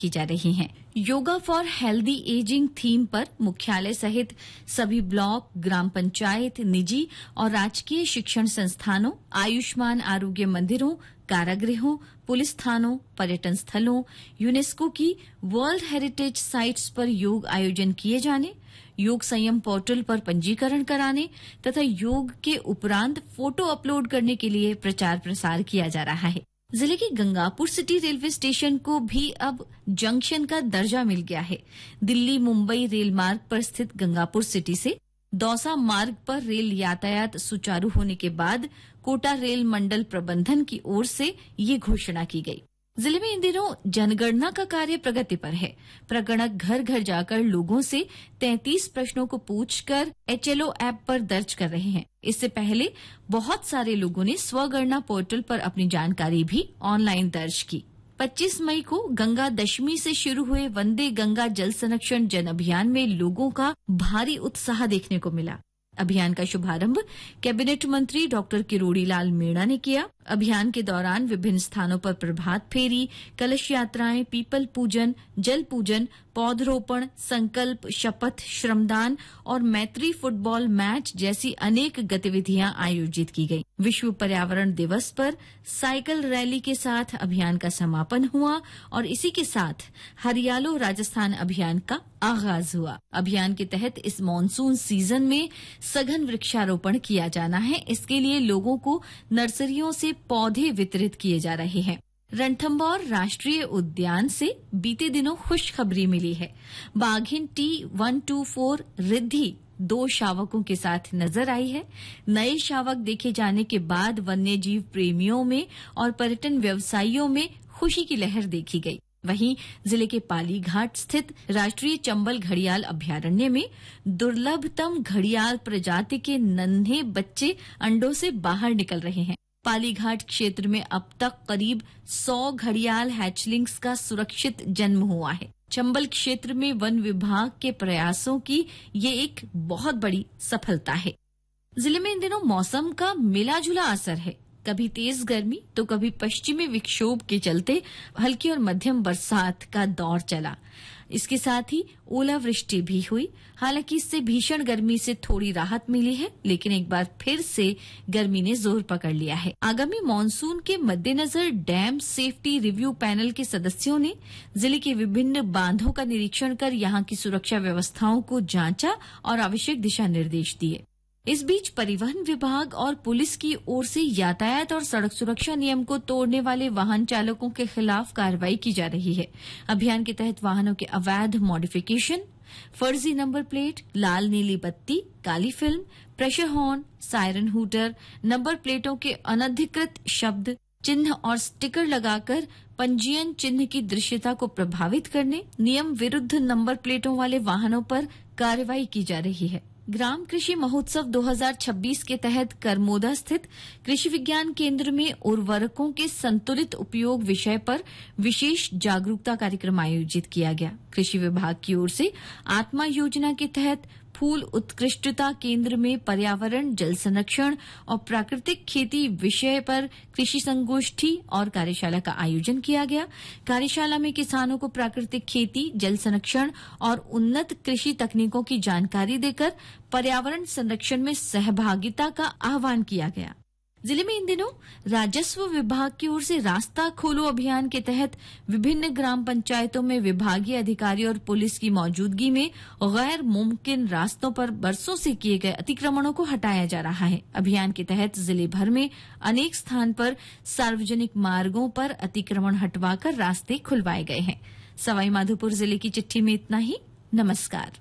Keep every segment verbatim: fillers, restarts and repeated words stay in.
की जा रही हैं। Yoga for healthy ageing theme पर मुख्यालय सहित सभी ब्लॉक, ग्राम पंचायत, निजी और राजकीय शिक्षण संस्थानों, आयुष्मान आरोग्य मंदिरों, कारागृहों, पुलिस थानों, पर्यटन स्थलों, यूनेस्को की वर्ल्ड हेरिटेज साइट्स पर योग आयोजन किए जाने, योग संयम पोर्टल पर पंजीकरण कराने तथा योग के उपरांत फोटो अपलोड करने के लिए प्रचार प्रसार किया जा रहा है। जिले के गंगापुर सिटी रेलवे स्टेशन को भी अब जंक्शन का दर्जा मिल गया है। दिल्ली मुंबई रेल मार्ग पर स्थित गंगापुर सिटी से दौसा मार्ग पर रेल यातायात सुचारू होने के बाद कोटा रेल मंडल प्रबंधन की ओर से ये घोषणा की गई। जिले में इन दिनों जनगणना का कार्य प्रगति पर है। प्रगणक घर घर जाकर लोगों से तैंतीस प्रश्नों को पूछकर एचएलओ ऐप पर दर्ज कर रहे हैं। इससे पहले बहुत सारे लोगों ने स्वगणना पोर्टल पर अपनी जानकारी भी ऑनलाइन दर्ज की। पच्चीस मई को गंगा दशमी से शुरू हुए वंदे गंगा जल संरक्षण जन अभियान में लोगों का भारी उत्साह देखने को मिला। अभियान का शुभारंभ कैबिनेट मंत्री डॉक्टर किरोड़ी लाल मीणा ने किया। अभियान के दौरान विभिन्न स्थानों पर प्रभात फेरी, कलश यात्राएं, पीपल पूजन, जल पूजन, पौधरोपण, संकल्प, शपथ, श्रमदान और मैत्री फुटबॉल मैच जैसी अनेक गतिविधियां आयोजित की गई। विश्व पर्यावरण दिवस पर साइकिल रैली के साथ अभियान का समापन हुआ और इसी के साथ हरियालो राजस्थान अभियान का आगाज हुआ। अभियान के तहत इस मॉनसून सीजन में सघन वृक्षारोपण किया जाना है। इसके लिए लोगों को नर्सरियों से पौधे वितरित किए जा रहे हैं। रणथंभौर राष्ट्रीय उद्यान से बीते दिनों खुशखबरी मिली है। बाघिन T one two four Riddhi दो शावकों के साथ नजर आई है। नए शावक देखे जाने के बाद वन्यजीव प्रेमियों में और पर्यटन व्यवसायियों में खुशी की लहर देखी गई। वहीं जिले के पालीघाट स्थित राष्ट्रीय चंबल घड़ियाल अभयारण्य में दुर्लभतम घड़ियाल प्रजाति के नन्हे बच्चे अंडों से बाहर निकल रहे हैं। पालीघाट क्षेत्र में अब तक करीब सौ घड़ियाल हैचलिंग्स का सुरक्षित जन्म हुआ है। चंबल क्षेत्र में वन विभाग के प्रयासों की ये एक बहुत बड़ी सफलता है। जिले में इन दिनों मौसम का मिला जुला असर है। कभी तेज गर्मी तो कभी पश्चिमी विक्षोभ के चलते हल्की और मध्यम बरसात का दौर चला। इसके साथ ही ओलावृष्टि भी हुई। हालांकि इससे भीषण गर्मी से थोड़ी राहत मिली है, लेकिन एक बार फिर से गर्मी ने जोर पकड़ लिया है। आगामी मानसून के मद्देनजर डैम सेफ्टी रिव्यू पैनल के सदस्यों ने जिले के विभिन्न बांधों का निरीक्षण कर यहां की सुरक्षा व्यवस्थाओं को जांचा और आवश्यक दिशा निर्देश दिए। इस बीच परिवहन विभाग और पुलिस की ओर से यातायात और सड़क सुरक्षा नियम को तोड़ने वाले वाहन चालकों के खिलाफ कार्रवाई की जा रही है। अभियान के तहत वाहनों के अवैध मॉडिफिकेशन, फर्जी नंबर प्लेट, लाल नीली बत्ती, काली film, pressure horn, siren hooter, number प्लेटों के अनधिकृत शब्द, चिन्ह और स्टिकर लगाकर पंजीयन चिन्ह की दृश्यता को प्रभावित करने, नियम विरुद्ध नंबर प्लेटों वाले वाहनों पर कार्रवाई की जा रही है। ग्राम कृषि महोत्सव दो हज़ार छब्बीस के तहत करमोदा स्थित कृषि विज्ञान केंद्र में उर्वरकों के संतुलित उपयोग विषय पर विशेष जागरूकता कार्यक्रम आयोजित किया गया। कृषि विभाग की ओर से आत्मा योजना के तहत फूल उत्कृष्टता केंद्र में पर्यावरण, जल संरक्षण और प्राकृतिक खेती विषय पर कृषि संगोष्ठी और कार्यशाला का आयोजन किया गया। कार्यशाला में किसानों को प्राकृतिक खेती, जल संरक्षण और उन्नत कृषि तकनीकों की जानकारी देकर पर्यावरण संरक्षण में सहभागिता का आह्वान किया गया। जिले में इन दिनों राजस्व विभाग की ओर से रास्ता खोलो अभियान के तहत विभिन्न ग्राम पंचायतों में विभागीय अधिकारी और पुलिस की मौजूदगी में गैर मुमकिन रास्तों पर बरसों से किए गए अतिक्रमणों को हटाया जा रहा है। अभियान के तहत जिले भर में अनेक स्थान पर सार्वजनिक मार्गों पर अतिक्रमण हटवाकर रास्ते खुलवाए गए हैं। सवाई माधोपुर जिले की चिट्ठी में इतना ही। नमस्कार।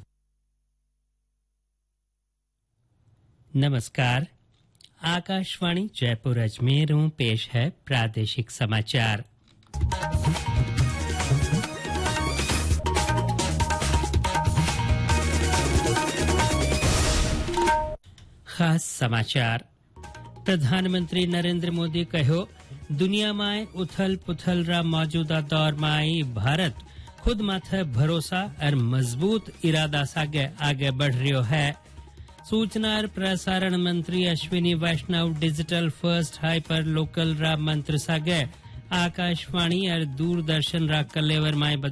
नमस्कार। आकाशवाणी जयपुर अजमेरों पेश है प्रादेशिक समाचार। खास समाचार। प्रधानमंत्री नरेंद्र मोदी कहो, दुनिया में उथल पुथल रा मौजूदा दौर में भारत खुद माथे भरोसा और मजबूत इरादा सागे आगे बढ़ रह्यो है। सूचना और प्रसारण मंत्री अश्विनी वैष्णव डिजिटल फर्स्ट हाइपर लोकल रा मंत्र सागे आकाशवाणी और दूरदर्शन रा कलेवर माए